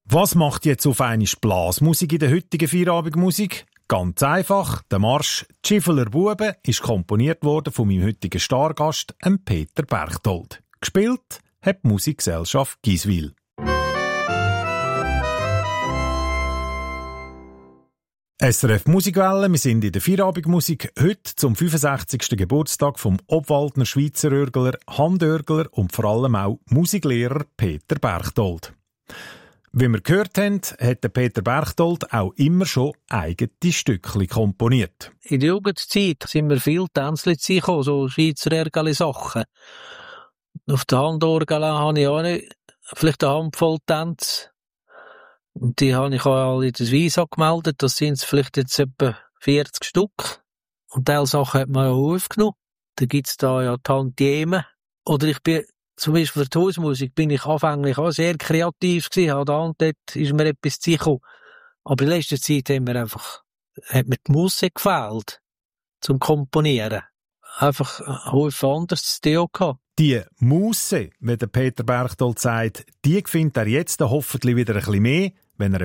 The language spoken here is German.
Was macht jetzt auf einmal Blasmusik in der heutigen Feierabendmusik? Ganz einfach, der Marsch «Tschiffeler Buben» ist komponiert worden von meinem heutigen Stargast, Peter Berchtold. Gespielt hat die Musikgesellschaft Giswil. SRF Musikwelle, wir sind in der Feierabendmusik heute zum 65. Geburtstag vom Obwaldner Schweizerörgler, Handörgler und vor allem auch Musiklehrer Peter Berchtold. Wie wir gehört haben, hat der Peter Berchtold auch immer schon eigene Stückchen komponiert. In der Jugendzeit sind wir viel Tänzchen gekommen, so Schweizerörgeli-Sachen. Auf der Handorgel habe ich auch nicht, vielleicht eine Handvoll Tänze. Und die habe ich auch alle in das Visa gemeldet. Das sind vielleicht jetzt etwa 40 Stück. Und diese Sachen hat man ja aufgenommen. Da gibt's da ja Tantiemen. Oder ich bin, zum Beispiel für die Hausmusik, bin ich anfänglich auch sehr kreativ gewesen. Da und dort ist mir etwas gekommen. Aber in letzter Zeit hat mir die Musik gefehlt. Zum Komponieren. Einfach häufig anders zu tun gehabt. Die Musse, wie der Peter Berchtold sagt, die findet er jetzt hoffentlich wieder ein bisschen mehr, wenn er